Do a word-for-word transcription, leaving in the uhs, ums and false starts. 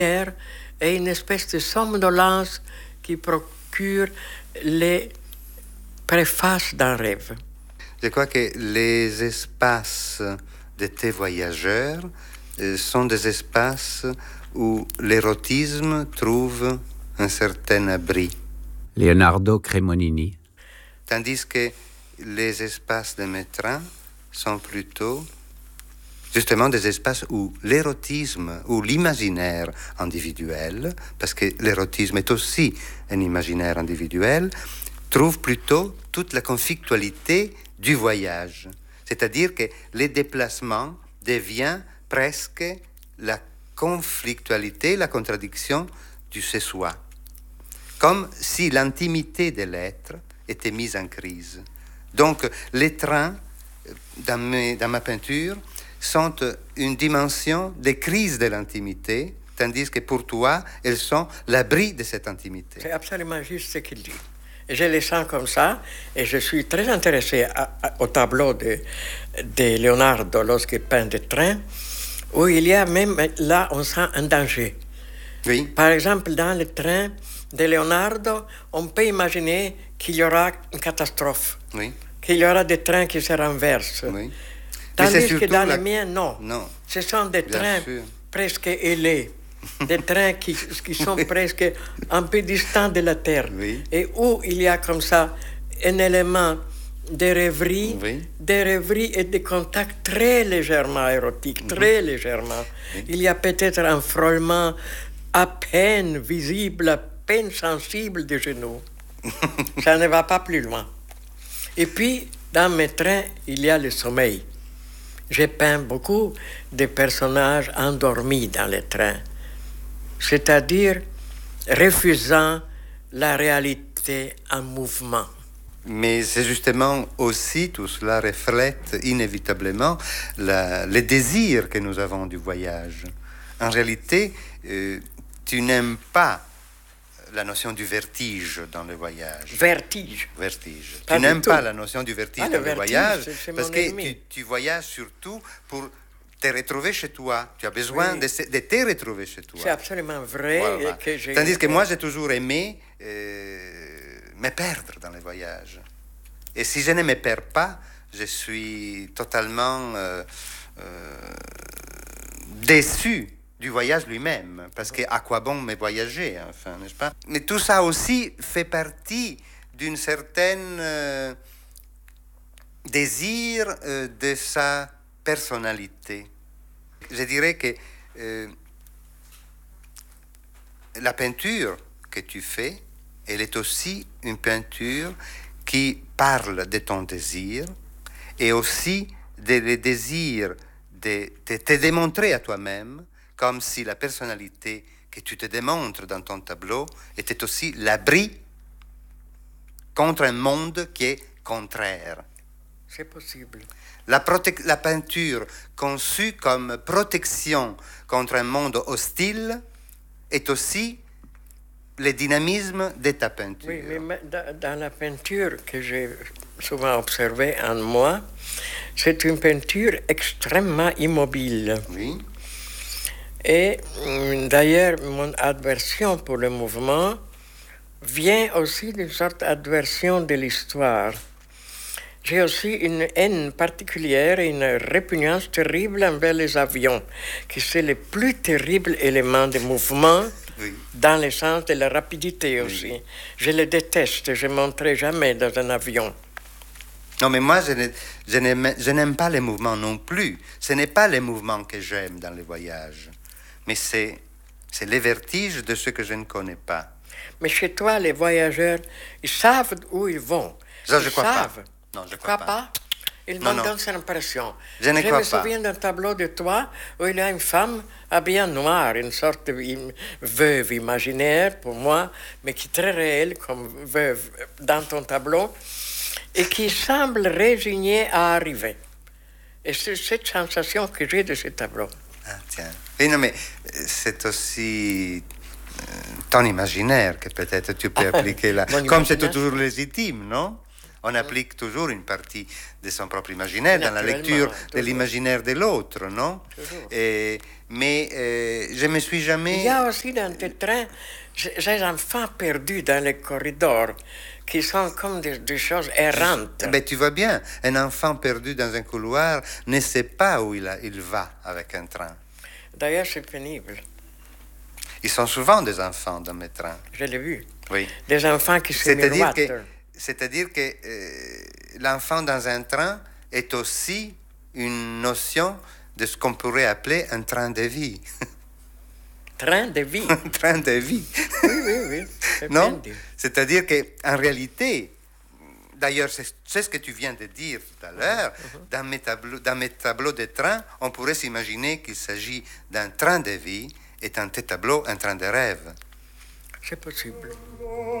Et une espèce de somnolence qui procure les préfaces d'un rêve. Je crois que les espaces de tes voyageurs euh, sont des espaces où l'érotisme trouve un certain abri. Leonardo Cremonini. Tandis que les espaces de mes trains sont plutôt justement des espaces où l'érotisme, où l'imaginaire individuel, parce que l'érotisme est aussi un imaginaire individuel, trouve plutôt toute la conflictualité du voyage. C'est-à-dire que les déplacements deviennent presque la conflictualité, la contradiction du ce-soi. Comme si l'intimité de l'être était mise en crise. Donc les trains, dans, mes, dans ma peinture, sont une dimension des crises de l'intimité, tandis que pour toi, elles sont l'abri de cette intimité. C'est absolument juste ce qu'il dit. Et je les sens comme ça, et je suis très intéressé à, à, au tableau de, de Leonardo lorsqu'il peint des trains, où il y a même, là, on sent un danger. Oui. Par exemple, dans le train de Leonardo, on peut imaginer qu'il y aura une catastrophe, oui. qu'il y aura des trains qui se renversent. Oui. Tandis que dans la... les miens, non. non. Ce sont des Bien trains sûr. presque ailés, des trains qui, qui sont oui. presque un peu distants de la Terre, oui. et où il y a comme ça un élément de rêverie, oui. de rêverie et de contact très légèrement érotique, très mm-hmm. légèrement. Oui. Il y a peut-être un frôlement à peine visible, à peine sensible des genoux. Ça ne va pas plus loin. Et puis, dans mes trains, il y a le sommeil. J'ai peint beaucoup de personnages endormis dans les trains, c'est-à-dire refusant la réalité en mouvement. Mais c'est justement aussi, tout cela reflète inévitablement la, les désirs que nous avons du voyage. En réalité, euh, tu n'aimes pas la notion du vertige dans le voyage. Vertige. Vertige. Pas tu n'aimes tout. pas la notion du vertige ah, dans le, le vertige, voyage c'est, c'est parce que tu, tu voyages surtout pour te retrouver chez toi. Tu as besoin oui. de, de te retrouver chez toi. C'est absolument vrai. Voilà. Que j'ai... Tandis que moi, j'ai toujours aimé euh, me perdre dans les voyages. Et si je ne me perds pas, je suis totalement euh, euh, déçu du voyage lui-même, parce que à quoi bon me voyager, enfin, n'est-ce pas? Mais tout ça aussi fait partie d'une certaine euh, désir euh, de sa personnalité. Je dirais que euh, la peinture que tu fais, elle est aussi une peinture qui parle de ton désir et aussi des désirs de te, te démontrer à toi-même, comme si la personnalité que tu te démontres dans ton tableau était aussi l'abri contre un monde qui est contraire. C'est possible. La, prote- la peinture conçue comme protection contre un monde hostile est aussi le dynamisme de ta peinture. Oui, mais dans la peinture que j'ai souvent observée en moi, c'est une peinture extrêmement immobile. Oui. Et d'ailleurs, mon aversion pour le mouvement vient aussi d'une sorte d'aversion de l'histoire. J'ai aussi une haine particulière et une répugnance terrible envers les avions, qui c'est le plus terrible élément de mouvement, oui. dans le sens de la rapidité aussi. Oui. Je le déteste, je ne monterai jamais dans un avion. Non, mais moi, je, ne, je, n'aime, je n'aime pas les mouvements non plus. Ce n'est pas les mouvements que j'aime dans les voyages. Mais c'est, c'est les vertiges de ce que je ne connais pas. Mais chez toi, les voyageurs, ils savent où ils vont. Ça, je ils crois savent. pas. Non, je ne crois pas. pas. Ils non, m'ont non. donné cette impression. Je ne je crois me pas. souviens d'un tableau de toi où il y a une femme habillée en noir, une sorte de veuve imaginaire pour moi, mais qui est très réelle comme veuve dans ton tableau, et qui semble résignée à arriver. Et c'est cette sensation que j'ai de ce tableau. Ah, tiens. Oui, non, mais c'est aussi euh, ton imaginaire que peut-être tu peux appliquer là. Comme c'est toujours légitime, non? On applique toujours une partie de son propre imaginaire dans la lecture de toujours. l'imaginaire de l'autre, non? Et, mais euh, je me suis jamais... Il y a aussi dans tes trains ces enfants perdus dans les corridors qui sont comme des, des choses errantes. Ben, tu vois bien, un enfant perdu dans un couloir ne sait pas où il, a, il va avec un train. D'ailleurs, c'est pénible. Ils sont souvent des enfants dans mes trains. Je l'ai vu. Oui. Des enfants qui se C'est-à-dire miroitent. que, c'est-à-dire que euh, l'enfant dans un train est aussi une notion de ce qu'on pourrait appeler un train de vie. Train de vie. Un train de vie. Oui, oui, oui. C'est bien Non? dit. C'est-à-dire qu'en réalité, d'ailleurs, c'est, c'est ce que tu viens de dire tout à l'heure, uh-huh. dans, mes tableaux, dans mes tableaux de train, on pourrait s'imaginer qu'il s'agit d'un train de vie et dans tes tableaux, un train de rêve. C'est possible.